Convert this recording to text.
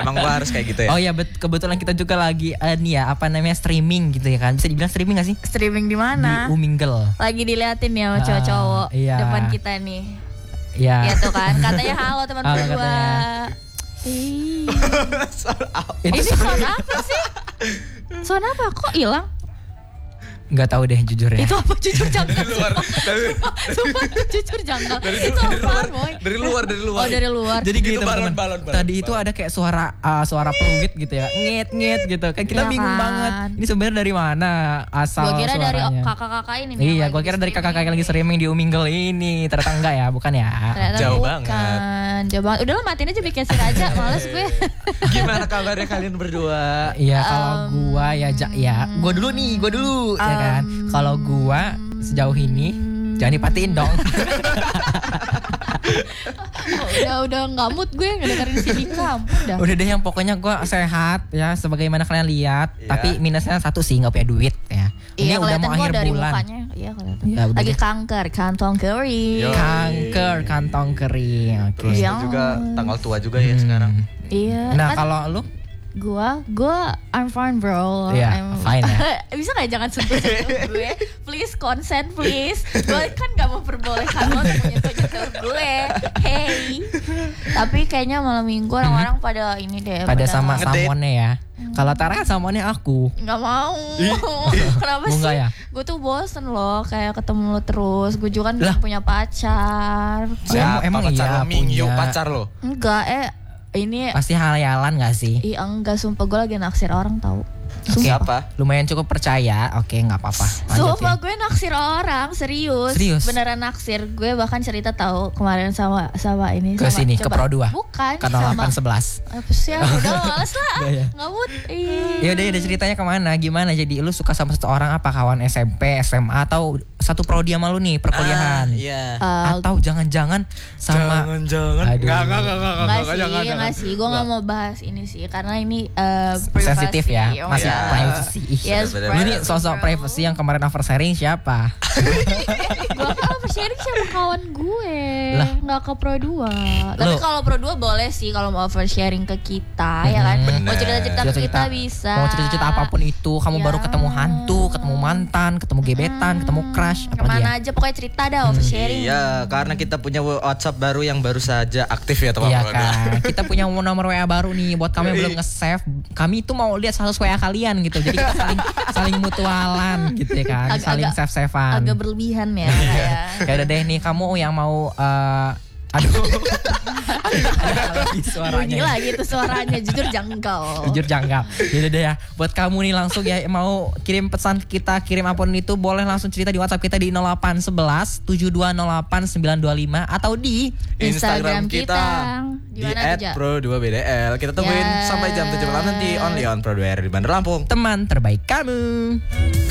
Emang gua harus kayak gitu ya. Oh iya, kebetulan kita juga lagi streaming gitu ya kan. Bisa dibilang streaming gak sih? Streaming di mana? Di Omegle. Lagi diliatin ya sama cowok-cowok iya. depan kita nih. Iya. Iya tuh kan. Katanya halo teman Halo, berdua. katanya. Ini sound apa sih? Sound apa? Kok hilang? Nggak tahu deh jujur ya. Itu apa jujur janggal? Dari luar. Sumpah jujur janggal. Itu apa boy? Dari luar. Oh dari luar. Jadi Itu gitu balon. Tadi itu ada kayak suara peluit gitu ya. Ngit gitu. Kan kita Iya bingung kan? banget. Ini sebenarnya dari mana asal Gua kira dari suaranya. kakak-kakak ini. Iya, gua kira dari kakak-kakak yang lagi streaming di Omegle ini. Ternyata enggak ya, bukan ya. Ternyata Jauh bukan. banget. Jauh banget. Udah lah matiin aja bikin aja. Males gue. Gimana kabarnya kalian berdua? Iya, kalau gua ya gua dulu ya kan. Kalau gua sejauh ini jangan dipatiin dong. Udah nggak mood gue ngedengerin si Dika. Udah deh, yang pokoknya gua sehat ya sebagaimana kalian lihat. Iya. Tapi minusnya satu sih, nggak punya duit ya. Iya, Ini udah mau akhir dari bulan. mukanya. Iya kelihatan. Ya, udah Lagi deh. kanker kantong kering. Yo. Kanker kantong kering. Oke. Terus Iya. itu juga tanggal tua juga ya sekarang. Iya. Nah, kan kalau lu Gua I'm fine bro. Iya, I'm fine ya. Bisa gak jangan sebut gue? Please consent please. Gue kan gak memperbolehkan lo untuk nyentuh gue. Hey. Tapi kayaknya malam minggu orang-orang pada ini deh. pada sama ngedate. samonnya ya. Kalau Tara kan samonnya aku. Gak mau. Kenapa Mau sih? nggak ya? Gue tuh bosen loh kayak ketemu lo terus. Gue juga kan Lah. punya pacar. Emang pacar iya lo, Mingyu punya. pacar lo? Enggak ini Pasti halayalan gak sih? Iya enggak sumpah gue lagi naksir orang tahu. Oke, Siapa? lumayan cukup percaya. Oke, nggak apa-apa. Lanjut Sumpah ya. gue naksir orang serius. Serius? Beneran naksir. Gue bahkan cerita tahu kemarin sama ini Ke sama, sini, ke coba. Pro 2. Bukan Ke sama 0811. apa sih? Udah males lah. Udah ya. Ngamut. Ya udah ceritanya kemana? Gimana? Jadi lu suka sama seseorang apa? Kawan SMP, SMA atau satu prodi sama lu nih perkuliahan? Iya. Atau jangan-jangan sama Jangan. Aduh. Enggak sih. Gue nggak mau bahas ini sih karena ini sensitif ya, privacy. masih iya. privacy. Yes, Bener-bener. Lu nih privacy, sosok bro. privacy yang kemarin oversharing siapa? Gue kan oversharing sama kawan gue. Lah. Nggak ke Pro 2. Tapi Lu. kalau Pro 2 boleh sih kalau mau oversharing ke kita ya kan. Bener. Mau cerita-cerita ke Cerita-cerita. kita bisa. Mau cerita-cerita apapun itu, kamu Ya. baru ketemu hantu, ketemu mantan, ketemu gebetan, ketemu crush, apalagi Kemana ya? aja pokoknya cerita dah oversharing. Iya, karena kita punya WhatsApp baru yang baru saja aktif ya Iya teman-teman. kan, kita punya nomor WA baru nih buat kamu yang belum nge-save. Kami itu mau lihat status WA kalian gitu. Jadi kita saling mutualan gitu ya kan, saling save-savean. Agak berlebihan ya. kayak. Ya udah deh nih, kamu yang mau aduh. Ada lagi Bunyi suaranya. lagi tuh suaranya jujur janggal. Jujur janggal. Yaudah deh ya. Buat kamu nih langsung ya mau kirim pesan ke kita, kirim apapun itu boleh langsung cerita di WhatsApp kita di 0811 7208 925 atau di Instagram kita. di Di mana aja? @pro2bdl. Kita tungguin Ya. sampai jam 7 malam nanti only on Pro 2 di Bandar Lampung. teman terbaik kamu.